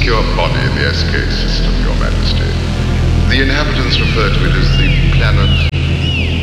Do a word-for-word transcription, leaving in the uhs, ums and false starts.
secure body in the S K system, Your Majesty. The inhabitants refer to it as the planet